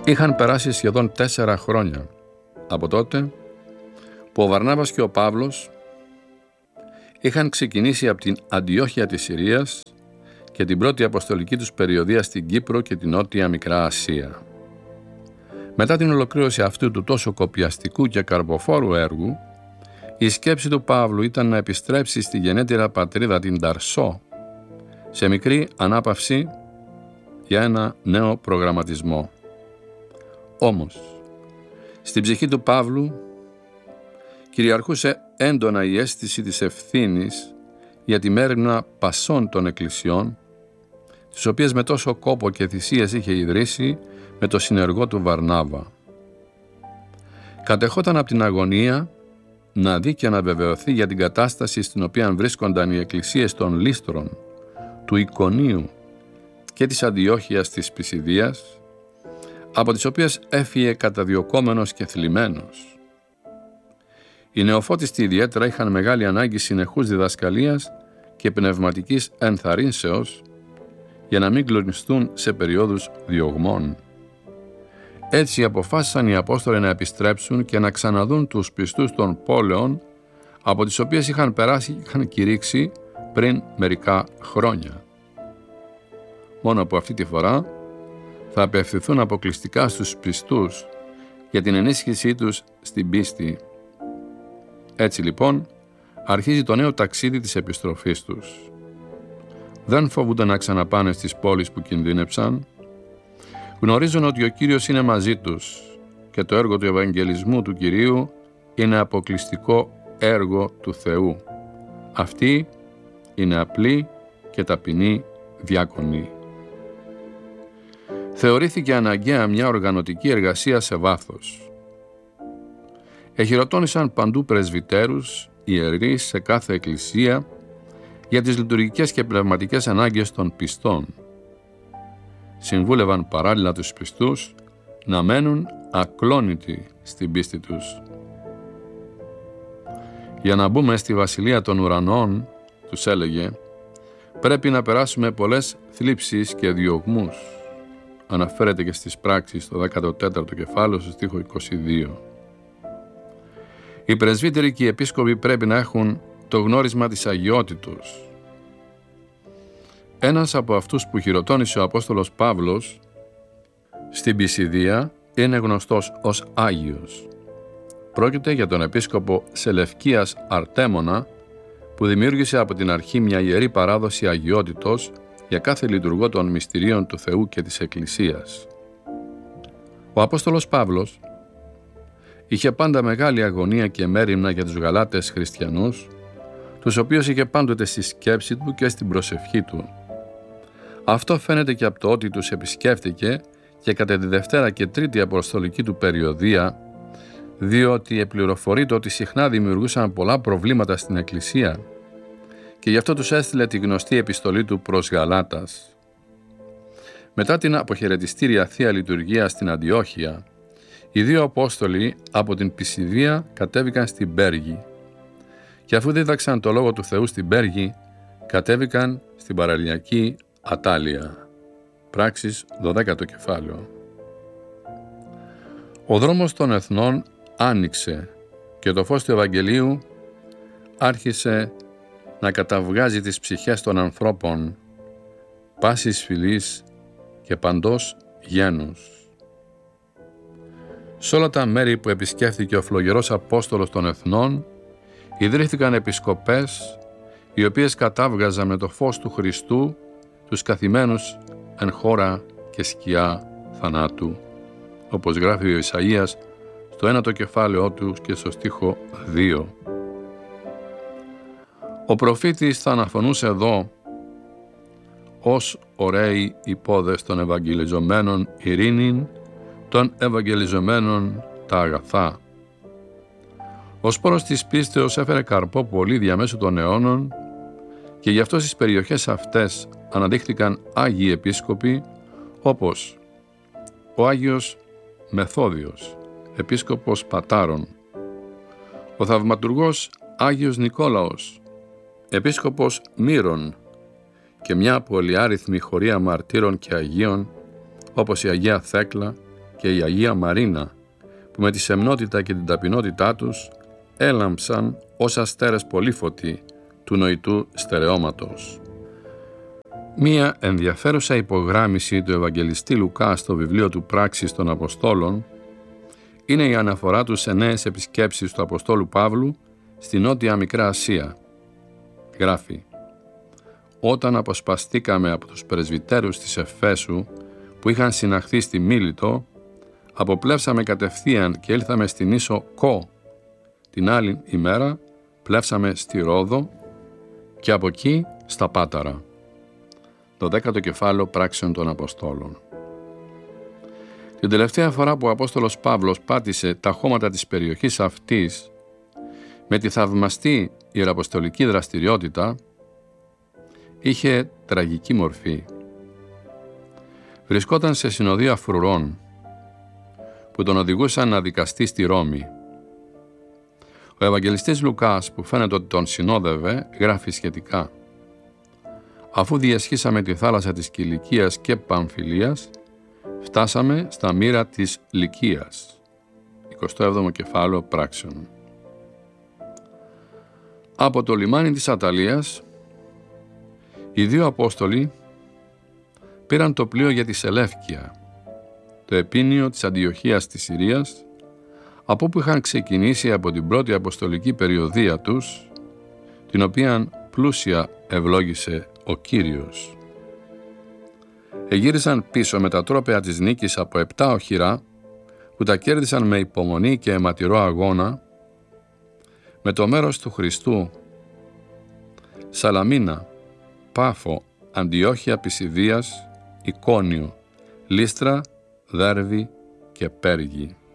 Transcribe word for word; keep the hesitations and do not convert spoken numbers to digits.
Είχαν περάσει σχεδόν τέσσερα χρόνια από τότε που ο Βαρνάβας και ο Παύλος είχαν ξεκινήσει από την Αντιόχεια της Συρίας και την πρώτη αποστολική τους περιοδεία στην Κύπρο και την Νότια Μικρά Ασία. Μετά την ολοκλήρωση αυτού του τόσο κοπιαστικού και καρποφόρου έργου, η σκέψη του Παύλου ήταν να επιστρέψει στη γενέτειρα πατρίδα την Ταρσό, σε μικρή ανάπαυση για ένα νέο προγραμματισμό. Όμως, στην ψυχή του Παύλου κυριαρχούσε έντονα η αίσθηση της ευθύνης για τη μέριμνα πασών των εκκλησιών, τις οποίες με τόσο κόπο και θυσίες είχε ιδρύσει με το συνεργό του Βαρνάβα. Κατεχόταν από την αγωνία να δει και να βεβαιωθεί για την κατάσταση στην οποία βρίσκονταν οι εκκλησίες των Λίστρων, του Ικονίου και της Αντιόχειας της Πισιδίας, από τις οποίες έφυγε καταδιωκόμενος και θλιμμένος. Οι νεοφώτιστοι ιδιαίτερα είχαν μεγάλη ανάγκη συνεχούς διδασκαλίας και πνευματικής ενθαρρύνσεως για να μην κλονιστούν σε περιόδους διωγμών. Έτσι αποφάσισαν οι Απόστολοι να επιστρέψουν και να ξαναδούν τους πιστούς των πόλεων από τις οποίες είχαν περάσει και είχαν κηρύξει πριν μερικά χρόνια. Μόνο από αυτή τη φορά θα απευθυνθούν αποκλειστικά στους πιστούς για την ενίσχυσή τους στην πίστη. Έτσι λοιπόν αρχίζει το νέο ταξίδι της επιστροφής τους. Δεν φοβούνται να ξαναπάνε στις πόλεις που κινδύνεψαν. Γνωρίζουν ότι ο Κύριος είναι μαζί τους και το έργο του Ευαγγελισμού του Κυρίου είναι αποκλειστικό έργο του Θεού. Αυτοί είναι απλοί και ταπεινοί διάκονοι. Θεωρήθηκε αναγκαία μια οργανωτική εργασία σε βάθος. Εχειροτώνησαν παντού πρεσβυτέρους, ιερείς σε κάθε εκκλησία για τις λειτουργικές και πνευματικές ανάγκες των πιστών. Συμβούλευαν παράλληλα τους πιστούς να μένουν ακλόνητοι στην πίστη τους. Για να μπούμε στη βασιλεία των ουρανών, τους έλεγε, πρέπει να περάσουμε πολλές θλίψεις και διωγμούς. Αναφέρεται και στις πράξεις στο δέκατο τέταρτο κεφάλαιο, στο στίχο είκοσι δύο. Οι πρεσβύτεροι και οι επίσκοποι πρέπει να έχουν το γνώρισμα της αγιότητος. Ένας από αυτούς που χειροτώνησε ο Απόστολος Παύλος στην Πισιδία είναι γνωστός ως Άγιος. Πρόκειται για τον επίσκοπο Σελευκίας Αρτέμονα, που δημιούργησε από την αρχή μια ιερή παράδοση αγιότητος για κάθε λειτουργό των μυστηρίων του Θεού και της Εκκλησίας. Ο Απόστολος Παύλος είχε πάντα μεγάλη αγωνία και μέριμνα για τους Γαλάτες χριστιανούς, τους οποίους είχε πάντοτε στη σκέψη του και στην προσευχή του. Αυτό φαίνεται και από το ότι τους επισκέφτηκε και κατά τη Δευτέρα και Τρίτη αποστολική του περιοδεία, διότι επληροφορείται ότι συχνά δημιουργούσαν πολλά προβλήματα στην Εκκλησία και γι' αυτό τους έστειλε τη γνωστή επιστολή του προς Γαλάτας. Μετά την αποχαιρετιστήρια Θεία Λειτουργία στην Αντιόχεια, οι δύο Απόστολοι από την Πισιδία κατέβηκαν στην Πέργη και αφού δίδαξαν το Λόγο του Θεού στην Πέργη, κατέβηκαν στην παραλιακή Ατάλεια. Πράξεις δωδέκατο κεφάλαιο. Ο δρόμος των εθνών άνοιξε και το φως του Ευαγγελίου άρχισε να καταβγάζει τις ψυχές των ανθρώπων πάσης φυλής και παντός γένους. Σε όλα τα μέρη που επισκέφθηκε ο φλογερός Απόστολος των Εθνών ιδρύθηκαν επισκοπές οι οποίες κατάβγαζαν με το φως του Χριστού τους καθημένους εν χώρα και σκιά θανάτου, όπως γράφει ο Ισαΐας στο ένατο κεφάλαιό του και στο στίχο δύο. Ο προφήτης θα αναφωνούσε εδώ ως ωραίοι οι πόδες των ευαγγελιζομένων ειρήνην, των ευαγγελιζομένων τα αγαθά. Ο σπόρος της πίστεως έφερε καρπό πολύ διαμέσου των αιώνων και γι' αυτό στις περιοχές αυτές αναδείχθηκαν Άγιοι Επίσκοποι όπως ο Άγιος Μεθόδιος, Επίσκοπος Πατάρων, ο Θαυματουργός Άγιος Νικόλαος, Επίσκοπος Μύρων και μια πολυάριθμη χωρία μαρτύρων και Αγίων όπως η Αγία Θέκλα, και η Αγία Μαρίνα, που με τη σεμνότητα και την ταπεινότητά τους έλαμψαν ως αστέρες πολύφωτοι του νοητού στερεώματος. Μία ενδιαφέρουσα υπογράμμιση του Ευαγγελιστή Λουκά στο βιβλίο του «Πράξεις των Αποστόλων» είναι η αναφορά του σε νέες επισκέψεις του Αποστόλου Παύλου στη Νότια Μικρά Ασία. Γράφει: «Όταν αποσπαστήκαμε από τους πρεσβυτέρους της Εφέσου που είχαν συναχθεί στη Μίλητο, αποπλεύσαμε κατευθείαν και ήλθαμε στην ίσο Κο. Την άλλη ημέρα πλεύσαμε στη Ρόδο και από εκεί στα Πάταρα». Το δέκατο κεφάλαιο Πράξεων των Αποστόλων. Την τελευταία φορά που ο Απόστολος Παύλος πάτησε τα χώματα της περιοχής αυτής με τη θαυμαστή ιεραποστολική δραστηριότητα, είχε τραγική μορφή. Βρισκόταν σε συνοδεία φρουρών που τον οδηγούσαν να δικαστεί στη Ρώμη. Ο Ευαγγελιστής Λουκάς, που φαίνεται ότι τον συνόδευε, γράφει σχετικά: «Αφού διασχίσαμε τη θάλασσα της Κιλικίας και Παμφιλίας, φτάσαμε στα μοίρα της Λυκίας». εικοστό έβδομο κεφάλαιο Πράξεων. Από το λιμάνι της Αταλίας, οι δύο Απόστολοι πήραν το πλοίο για τη Σελεύκεια, το επίνιο της Αντιοχίας της Συρίας, από όπου είχαν ξεκινήσει από την πρώτη αποστολική περιοδεία τους, την οποία πλούσια ευλόγησε ο Κύριος. Εγύρισαν πίσω με τα τρόπαια της νίκης από επτά οχυρά, που τα κέρδισαν με υπομονή και αιματηρό αγώνα, με το μέρος του Χριστού, Σαλαμίνα, Πάφο, Αντιόχεια Πισιδίας, Εικόνιο, Λίστρα, Δέρβη και Πέργη.